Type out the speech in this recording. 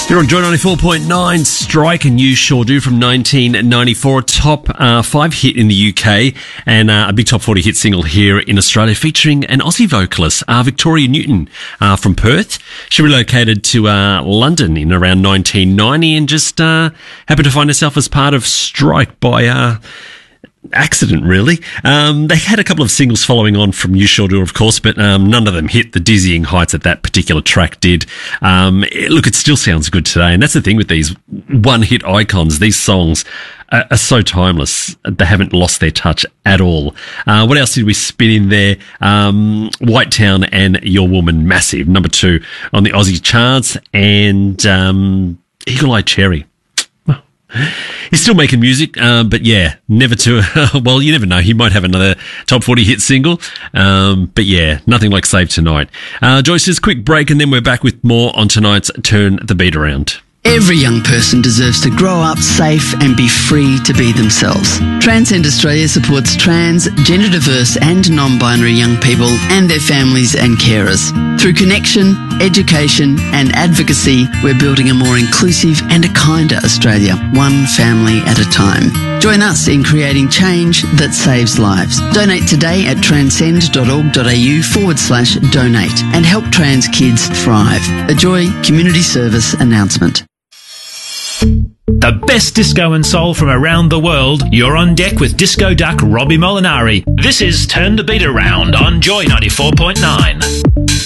You're on Joy 94.9, Strike and You Sure Do from 1994, top 5 hit in the UK and a big top 40 hit single here in Australia featuring an Aussie vocalist, Victoria Newton from Perth. She relocated to London in around 1990 and just happened to find herself as part of Strike by accident, really. They had a couple of singles following on from You Sure Do, of course, but none of them hit the dizzying heights that that particular track did. Look, it still sounds good today, and that's the thing with these one-hit icons. These songs are so timeless. They haven't lost their touch at all. What else did we spin in there? White Town and Your Woman, massive. Number 2 on the Aussie charts, and Eagle Eye Cherry. He's still making music, but yeah, never to, well, you never know. He might have another top 40 hit single. But yeah, nothing like Save Tonight. Joyce says, quick break, and then we're back with more on tonight's Turn the Beat Around. Every young person deserves to grow up safe and be free to be themselves. Transcend Australia supports trans, gender diverse and non-binary young people and their families and carers. Through connection, education and advocacy, we're building a more inclusive and a kinder Australia, one family at a time. Join us in creating change that saves lives. Donate today at transcend.org.au/donate and help trans kids thrive. A Joy Community Service announcement. The best disco and soul from around the world. You're on deck with Disco Duck Robbie Molinari. This is Turn the Beat Around on Joy 94.9.